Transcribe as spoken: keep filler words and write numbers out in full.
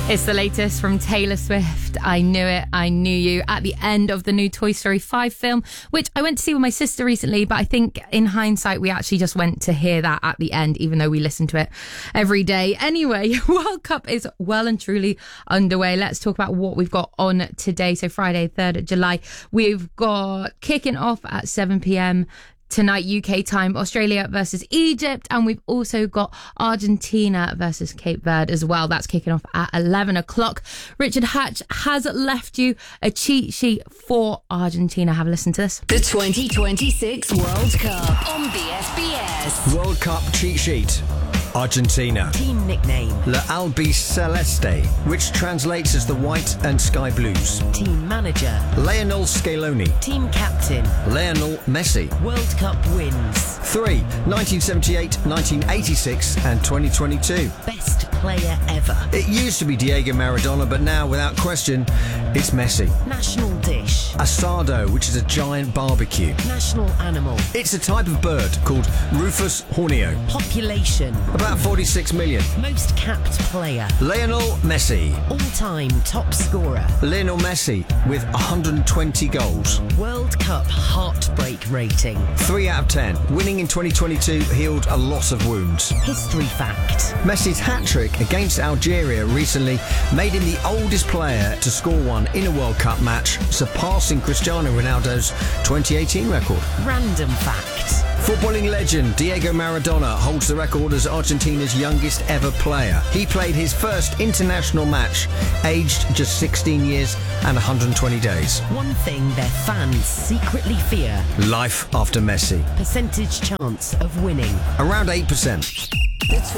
It's the latest from Taylor Swift. I Knew It, I Knew You, at the end of the new Toy Story five film, which I went to see with my sister recently, but I think in hindsight we actually just went to hear that at the end, even though we listen to it every day. Anyway, World Cup is well and truly underway. Let's talk about what we've got on today. So Friday, third of July, we've got kicking off at seven p.m. tonight, U K time, Australia versus Egypt, and we've also got Argentina versus Cape Verde as well. That's kicking off at eleven o'clock. Richard Hatch has left you a cheat sheet for Argentina. Have a listen to this. The twenty twenty-six World Cup on B S B S. World Cup cheat sheet. Argentina. Team nickname. La Albiceleste, which translates as the white and sky blues. Team manager. Lionel Scaloni. Team captain. Lionel Messi. World Cup wins. Three, nineteen seventy-eight, nineteen eighty-six and twenty twenty-two. Best player ever. It used to be Diego Maradona, but now, without question, it's Messi. National dish. Asado, which is a giant barbecue. National animal. It's a type of bird called Rufus horneo. Population. About forty-six million. Most capped player. Lionel Messi. All-time top scorer. Lionel Messi with one hundred twenty goals. World Cup heartbreak rating. three out of ten. Winning in twenty twenty-two healed a lot of wounds. History fact. Messi's hat-trick against Algeria recently made him the oldest player to score one in a World Cup match, surpassing Cristiano Ronaldo's twenty eighteen record. Random fact. Footballing legend Diego Maradona holds the record as Argentina's youngest ever player. He played his first international match, aged just sixteen years and one hundred twenty days. One thing their fans secretly fear. Life after Messi. Percentage chance of winning. Around eight percent.